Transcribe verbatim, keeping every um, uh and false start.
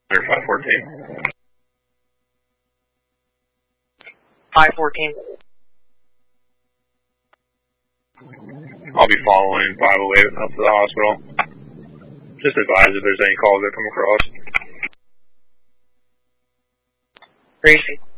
five fourteen. five fourteen. I'll be following five oh eight up to the hospital. Just advise if there's any calls that come across. Gracie.